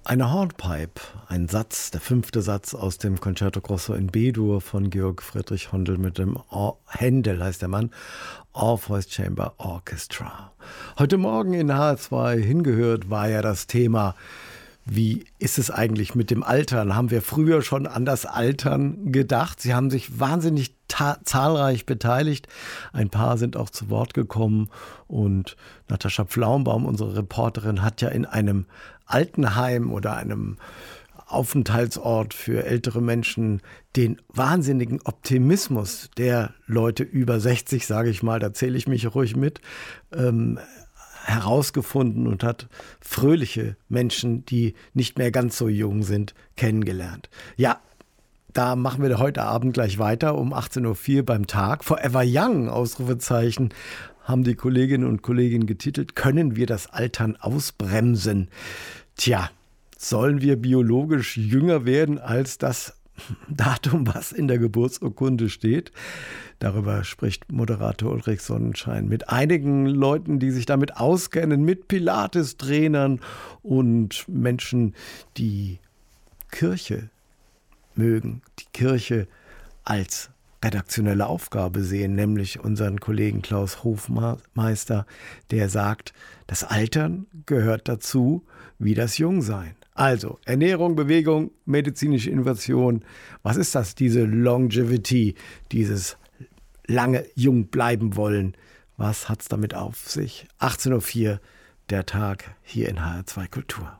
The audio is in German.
Eine Hornpipe, ein Satz, der 5. Satz aus dem Concerto Grosso in B-Dur von Georg Friedrich Händel mit dem Händel, heißt der Mann, Orpheus Chamber Orchestra. Heute Morgen in H2 hingehört war ja das Thema, wie ist es eigentlich mit dem Altern? Haben wir früher schon an das Altern gedacht? Sie haben sich wahnsinnig zahlreich beteiligt. Ein paar sind auch zu Wort gekommen. Und Natascha Pflaumbaum, unsere Reporterin, hat ja in einem Altenheim oder einem Aufenthaltsort für ältere Menschen den wahnsinnigen Optimismus der Leute über 60, sage ich mal, da zähle ich mich ruhig mit, herausgefunden und hat fröhliche Menschen, die nicht mehr ganz so jung sind, kennengelernt. Ja, da machen wir heute Abend gleich weiter um 18.04 Uhr beim Tag. Forever Young, Ausrufezeichen, haben die Kolleginnen und Kollegen getitelt. Können wir das Altern ausbremsen? Tja, sollen wir biologisch jünger werden als das Datum, was in der Geburtsurkunde steht? Darüber spricht Moderator Ulrich Sonnenschein mit einigen Leuten, die sich damit auskennen, mit Pilates-Trainern und Menschen, die Kirche mögen, die Kirche als redaktionelle Aufgabe sehen, nämlich unseren Kollegen Klaus Hofmeister, der sagt, das Altern gehört dazu wie das Jungsein. Also Ernährung, Bewegung, medizinische Innovation. Was ist das, diese Longevity, dieses lange jung bleiben wollen? Was hat's damit auf sich? 18.04 Uhr, der Tag hier in HR2 Kultur.